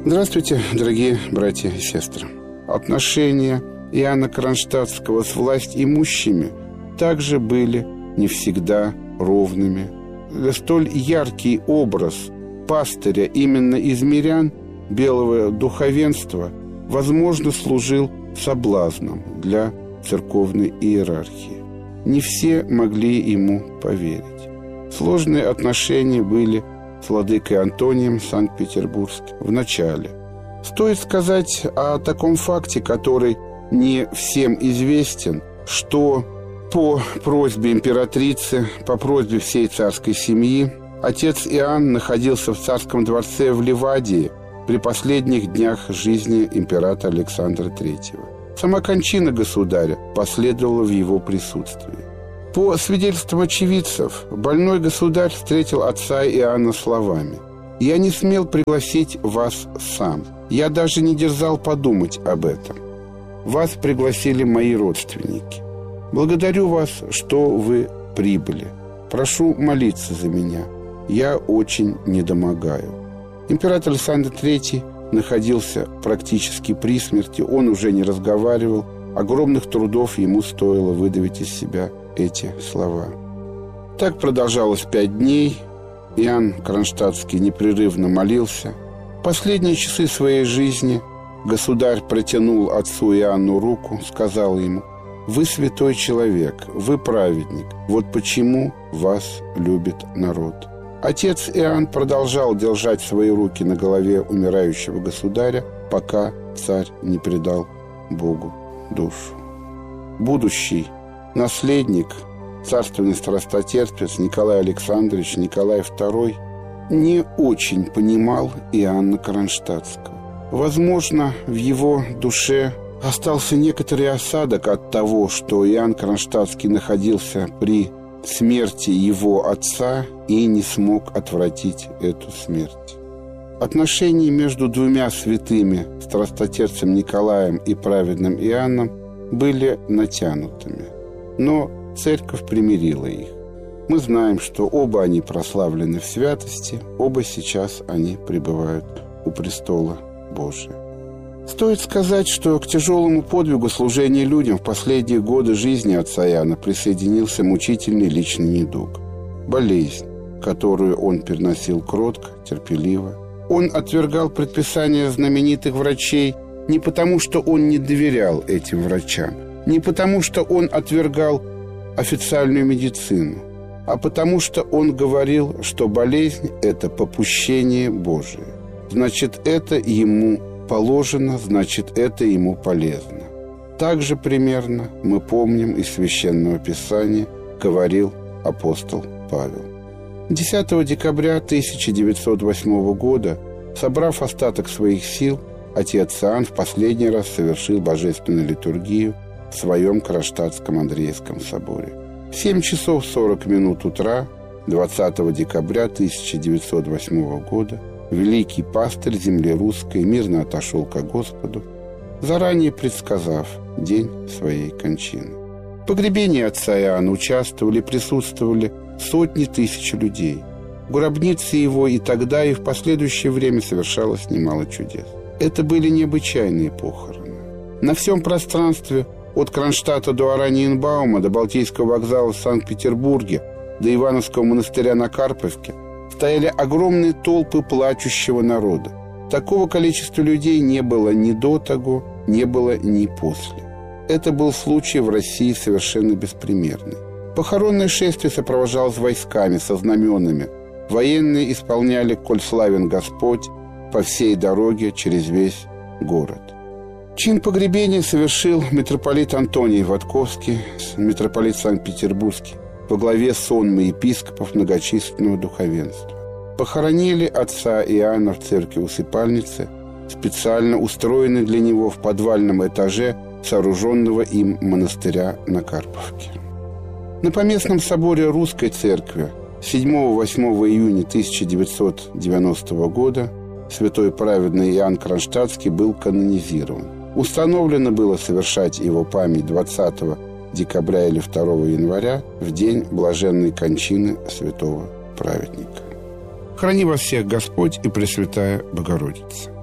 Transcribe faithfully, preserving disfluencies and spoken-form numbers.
Здравствуйте, дорогие братья и сестры. Отношения Иоанна Кронштадтского с властимущими также были не всегда ровными. Столь яркий образ пастыря именно из мирян, белого духовенства, возможно, служил соблазном для церковной иерархии. Не все могли ему поверить. Сложные отношения были с владыкой Антонием Санкт-Петербургским в начале. Стоит сказать о таком факте, который не всем известен, что по просьбе императрицы, по просьбе всей царской семьи, отец Иоанн находился в царском дворце в Ливадии при последних днях жизни императора Александра Третьего. Сама кончина государя последовала в его присутствии. По свидетельствам очевидцев, больной государь встретил отца Иоанна словами: «Я не смел пригласить вас сам. Я даже не дерзал подумать об этом. Вас пригласили мои родственники. Благодарю вас, что вы прибыли. Прошу молиться за меня. Я очень недомогаю». Император Александр Третий находился практически при смерти. Он уже не разговаривал. Огромных трудов ему стоило выдавить из себя эти слова. Так продолжалось пять дней. Иоанн Кронштадтский непрерывно молился. В последние часы своей жизни государь протянул отцу Иоанну руку, сказал ему: «Вы святой человек, вы праведник. Вот почему вас любит народ». Отец Иоанн продолжал держать свои руки на голове умирающего государя, пока царь не предал Богу душу. Будущий наследник, царственный страстотерпец Николай Александрович, Николай Второй, не очень понимал Иоанна Кронштадтского. Возможно, в его душе остался некоторый осадок от того, что Иоанн Кронштадтский находился при смерти его отца и не смог отвратить эту смерть. Отношения между двумя святыми, страстотерпцем Николаем и праведным Иоанном, были натянутыми. Но церковь примирила их. Мы знаем, что оба они прославлены в святости, оба сейчас они пребывают у престола Божия. Стоит сказать, что к тяжелому подвигу служения людям в последние годы жизни отца Иоанна присоединился мучительный личный недуг – болезнь, которую он переносил кротко, терпеливо. Он отвергал предписания знаменитых врачей не потому, что он не доверял этим врачам, не потому, что он отвергал официальную медицину, а потому, что он говорил, что болезнь – это попущение Божие. Значит, это ему положено, значит, это ему полезно. Также примерно мы помним из Священного Писания говорил апостол Павел. десятого декабря тысяча девятьсот восьмого года, собрав остаток своих сил, отец Иоанн в последний раз совершил божественную литургию в своем Кронштадтском Андреевском соборе. В семь часов сорок минут утра двадцатого декабря тысяча девятьсот восьмого года великий пастырь земли русской мирно отошел ко Господу, заранее предсказав день своей кончины. В погребении отца Иоанна участвовали, присутствовали сотни тысяч людей. В гробнице его и тогда, и в последующее время совершалось немало чудес. Это были необычайные похороны. На всем пространстве от Кронштадта до Ораниенбаума, до Балтийского вокзала в Санкт-Петербурге, до Ивановского монастыря на Карповке стояли огромные толпы плачущего народа. Такого количества людей не было ни до того, не было ни после. Это был случай в России совершенно беспримерный. Похоронное шествие сопровождалось войсками со знаменами. Военные исполняли «Коль славен Господь» по всей дороге через весь город. Чин погребения совершил митрополит Антоний Ватковский, митрополит Санкт-Петербургский, во главе сонма епископов многочисленного духовенства. Похоронили отца Иоанна в церкви-усыпальнице, специально устроенной для него в подвальном этаже сооруженного им монастыря на Карповке. На Поместном соборе Русской Церкви седьмого-восьмого июня тысяча девятьсот девяностого года святой праведный Иоанн Кронштадтский был канонизирован. Установлено было совершать его память двадцатого декабря или второго января в день блаженной кончины святого праведника. Храни вас всех Господь и Пресвятая Богородица.